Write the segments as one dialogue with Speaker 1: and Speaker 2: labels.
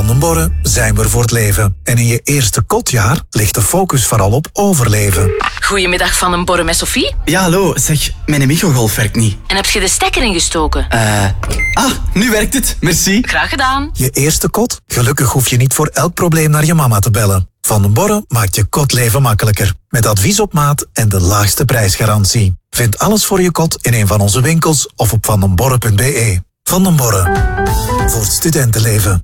Speaker 1: Van den Borre zijn we er voor het leven. En in je eerste kotjaar ligt de focus vooral op overleven.
Speaker 2: Goedemiddag Van den Borre met Sophie.
Speaker 3: Ja, hallo. Zeg, mijn microgolf werkt niet.
Speaker 2: En heb je de stekker ingestoken?
Speaker 3: Nu werkt het. Merci.
Speaker 2: Graag gedaan.
Speaker 1: Je eerste kot? Gelukkig hoef je niet voor elk probleem naar je mama te bellen. Van den Borre maakt je kotleven makkelijker. Met advies op maat en de laagste prijsgarantie. Vind alles voor je kot in een van onze winkels of op vandenborre.be. Van den Borre. Voor het studentenleven.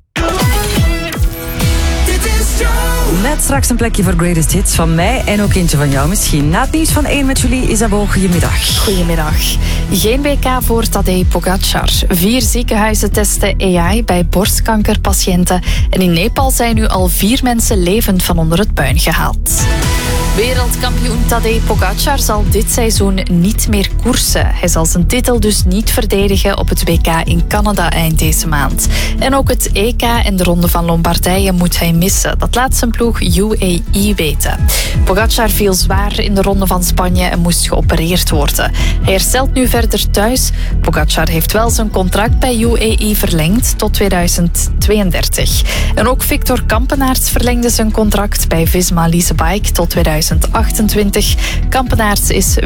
Speaker 4: Net straks een plekje voor Greatest Hits van mij en ook eentje van jou misschien. Na het nieuws van 1 met Julie Isabeau, goedemiddag.
Speaker 5: Goedemiddag. Geen WK voor Tadej Pogacar. 4 ziekenhuizen testen AI bij borstkankerpatiënten. En in Nepal zijn nu al 4 mensen levend van onder het puin gehaald. Wereldkampioen Tadej Pogacar zal dit seizoen niet meer koersen. Hij zal zijn titel dus niet verdedigen op het WK in Canada eind deze maand. En ook het EK en de Ronde van Lombardije moet hij missen. Dat laat zijn ploeg UAE weten. Pogacar viel zwaar in de Ronde van Spanje en moest geopereerd worden. Hij herstelt nu verder thuis. Pogacar heeft wel zijn contract bij UAE verlengd tot 2032. En ook Victor Kampenaerts verlengde zijn contract bij Visma Leasebike tot 2028. Kampenaerts is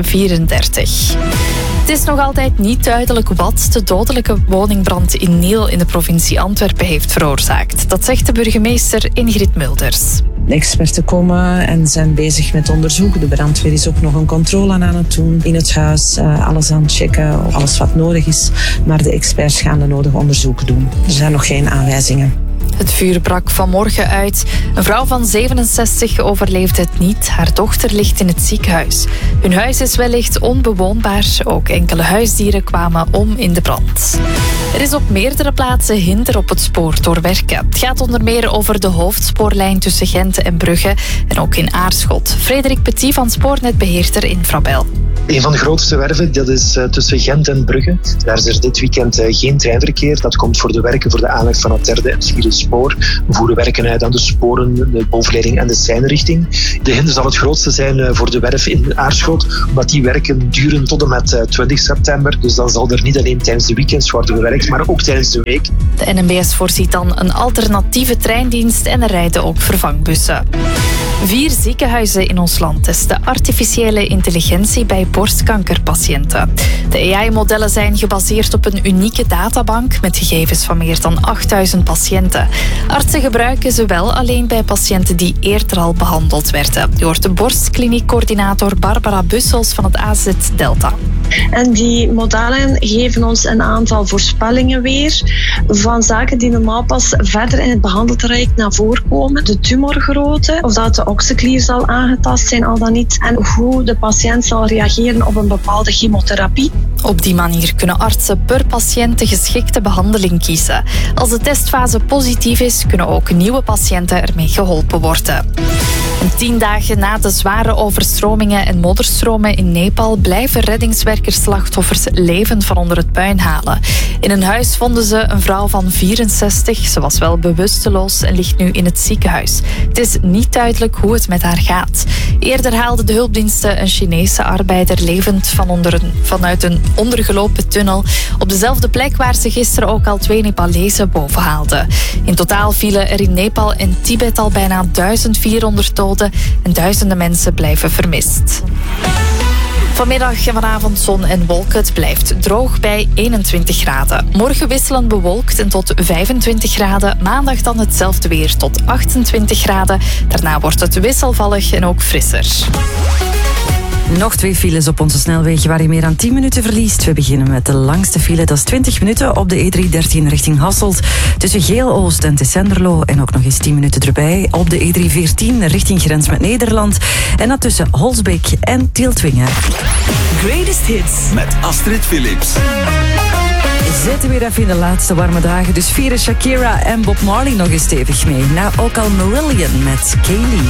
Speaker 5: 34. Het is nog altijd niet duidelijk wat de dodelijke woningbrand in Niel in de provincie Antwerpen heeft veroorzaakt. Dat zegt de burgemeester Ingrid Mulders.
Speaker 6: De experten komen en zijn bezig met onderzoek. De brandweer is ook nog een controle aan het doen in het huis. Alles aan het checken, alles wat nodig is. Maar de experts gaan de nodige onderzoeken doen. Er zijn nog geen aanwijzingen.
Speaker 5: Het vuur brak vanmorgen uit. Een vrouw van 67 overleefde het niet. Haar dochter ligt in het ziekenhuis. Hun huis is wellicht onbewoonbaar. Ook enkele huisdieren kwamen om in de brand. Er is op meerdere plaatsen hinder op het spoor door werken. Het gaat onder meer over de hoofdspoorlijn tussen Gent en Brugge en ook in Aarschot. Frederik Petit van Spoornetbeheerder Infrabel.
Speaker 7: Een van de grootste werven, dat is tussen Gent en Brugge. Daar is er dit weekend geen treinverkeer. Dat komt voor de werken voor de aanleg van het 3e en 4e spoor. We voeren werken uit aan de sporen, de bovenleiding en de seinrichting. De hinder zal het grootste zijn voor de werf in Aarschot, omdat die werken duren tot en met 20 september. Dus dan zal er niet alleen tijdens de weekends worden gewerkt, maar ook tijdens de week.
Speaker 5: De NMBS voorziet dan een alternatieve treindienst en er rijden ook vervangbussen. 4 ziekenhuizen in ons land testen artificiële intelligentie bij borstkankerpatiënten. De AI-modellen zijn gebaseerd op een unieke databank met gegevens van meer dan 8000 patiënten. Artsen gebruiken ze wel alleen bij patiënten die eerder al behandeld werden. Je hoort de borstkliniekcoördinator Barbara Bussels van het AZ Delta.
Speaker 8: En die modellen geven ons een aantal voorspellingen weer van zaken die normaal pas verder in het behandeltraject naar voren komen. De tumorgrootte, of dat de oxeklier zal aangetast zijn, al dan niet. En hoe de patiënt zal reageren op een bepaalde chemotherapie.
Speaker 5: Op die manier kunnen artsen per patiënt de geschikte behandeling kiezen. Als de testfase positief is, kunnen ook nieuwe patiënten ermee geholpen worden. 10 dagen na de zware overstromingen en modderstromen in Nepal blijven reddingswerkers slachtoffers levend van onder het puin halen. In een huis vonden ze een vrouw van 64. Ze was wel bewusteloos en ligt nu in het ziekenhuis. Het is niet duidelijk hoe het met haar gaat. Eerder haalden de hulpdiensten een Chinese arbeider levend vanuit een ondergelopen tunnel op dezelfde plek waar ze gisteren ook al 2 Nepalezen boven haalden. In totaal vielen er in Nepal en Tibet al bijna 1400 doden en duizenden mensen blijven vermist. Vanmiddag en vanavond zon en wolken. Het blijft droog bij 21 graden. Morgen wisselend bewolkt en tot 25 graden. Maandag dan hetzelfde weer tot 28 graden. Daarna wordt het wisselvallig en ook frisser.
Speaker 4: Nog 2 files op onze snelweg waar je meer dan 10 minuten verliest. We beginnen met de langste file, dat is 20 minuten op de E313 richting Hasselt. Tussen Geel-Oost en Tessenderlo en ook nog eens 10 minuten erbij op de E314 richting grens met Nederland. En dat tussen Holsbeek en Tieltwingen.
Speaker 9: Greatest Hits met Astrid Philips.
Speaker 4: Zitten weer even in de laatste warme dagen, dus vieren Shakira en Bob Marley nog eens stevig mee. Nou, ook al Marillion met Kaylee.